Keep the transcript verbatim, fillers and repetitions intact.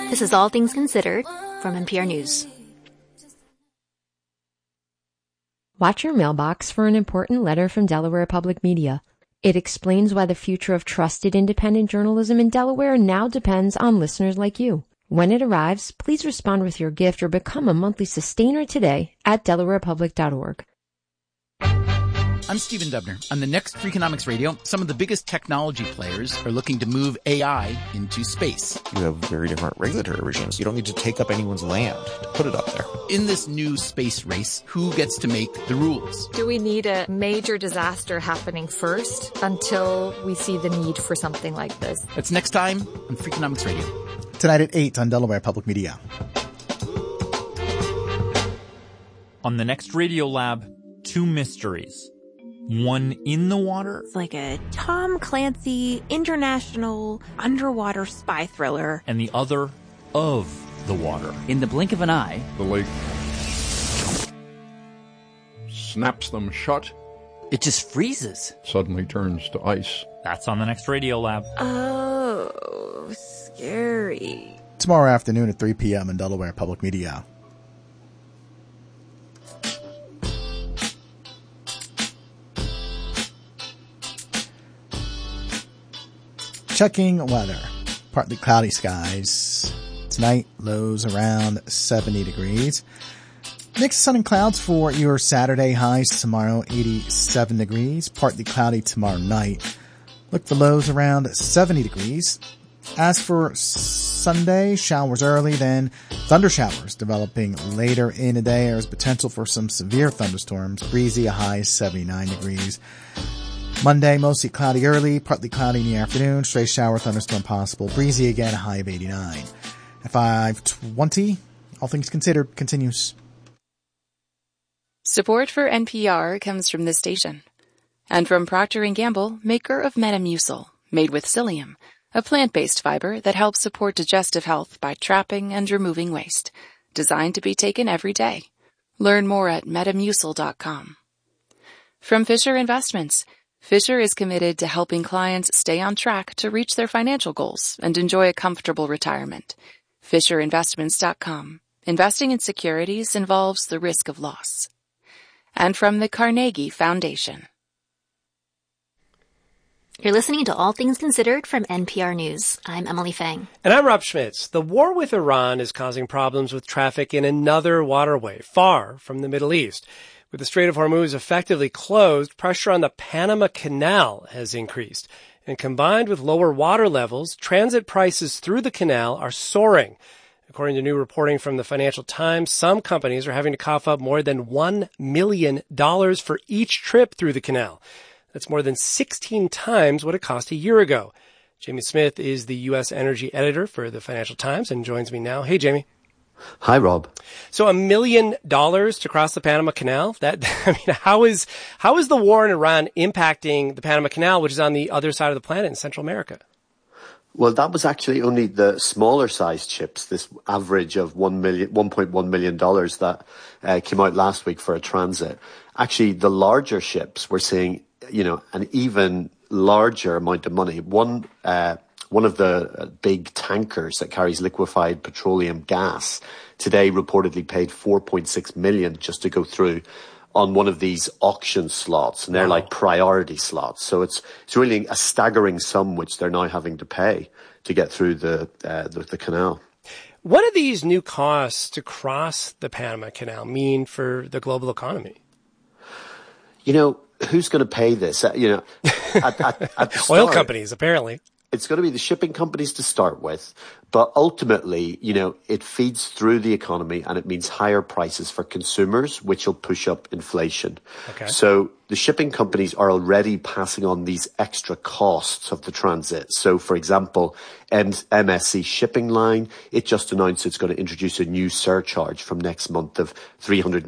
This is All Things Considered from N P R News. Watch your mailbox for an important letter from Delaware Public Media. It explains why the future of trusted independent journalism in Delaware now depends on listeners like you. When it arrives, please respond with your gift or become a monthly sustainer today at delaware public dot org. I'm Stephen Dubner. On the next Freakonomics Radio, some of the biggest technology players are looking to move A I into space. You have very different regulatory regimes. You don't need to take up anyone's land to put it up there. In this new space race, who gets to make the rules? Do we need a major disaster happening first until we see the need for something like this? That's next time on Freakonomics Radio. Tonight at eight on Delaware Public Media. On the next Radio Lab, two mysteries. One in the water. It's like a Tom Clancy international underwater spy thriller. And the other of the water. In the blink of an eye, the lake snaps them shut. It just freezes. Suddenly turns to ice. That's on the next Radio Lab. Oh, scary. Tomorrow afternoon at three p.m. in Delaware Public Media. Checking weather. Partly cloudy skies. Tonight, lows around seventy degrees. Mixed sun and clouds for your Saturday. Highs tomorrow, eighty-seven degrees. Partly cloudy tomorrow night. Look for lows around seventy degrees. As for Sunday, showers early, then thunder showers developing later in the day. There's potential for some severe thunderstorms. Breezy, a high seventy-nine degrees. Monday, mostly cloudy early, partly cloudy in the afternoon, stray shower, thunderstorm possible, breezy again, a high of eighty-nine. At five twenty, All Things Considered continues. Support for N P R comes from this station. And from Procter and Gamble, maker of Metamucil, made with psyllium, a plant-based fiber that helps support digestive health by trapping and removing waste. Designed to be taken every day. Learn more at metamucil dot com. From Fisher Investments, Fisher is committed to helping clients stay on track to reach their financial goals and enjoy a comfortable retirement. Fisher Investments dot com. Investing in securities involves the risk of loss. And from the Carnegie Foundation. You're listening to All Things Considered from N P R News. I'm Emily Fang. And I'm Rob Schmitz. The war with Iran is causing problems with traffic in another waterway far from the Middle East. With the Strait of Hormuz effectively closed, pressure on the Panama Canal has increased. And combined with lower water levels, transit prices through the canal are soaring. According to new reporting from the Financial Times, some companies are having to cough up more than one million dollars for each trip through the canal. That's more than sixteen times what it cost a year ago. Jamie Smith is the U S energy editor for the Financial Times and joins me now. Hey, Jamie. Hi, Rob. So a million dollars to cross the Panama Canal? That, I mean, how is, how is the war in Iran impacting the Panama Canal, which is on the other side of the planet in Central America? Well, that was actually only the smaller sized ships, this average of one million, one point one million dollars that uh, came out last week for a transit. Actually, the larger ships were seeing, you know, an even larger amount of money. One, uh, One of the big tankers that carries liquefied petroleum gas today reportedly paid four point six million dollars just to go through on one of these auction slots. And they're wow. like priority slots. So it's, it's really a staggering sum which they're now having to pay to get through the, uh, the, the canal. What do these new costs to cross the Panama Canal mean for the global economy? You know, who's going to pay this? Uh, you know, at, at, at the start, oil companies, apparently. It's going to be the shipping companies to start with, but ultimately, you know, it feeds through the economy and it means higher prices for consumers, which will push up inflation. Okay. So the shipping companies are already passing on these extra costs of the transit. So, for example, M S C Shipping Line, it just announced it's going to introduce a new surcharge from next month of three hundred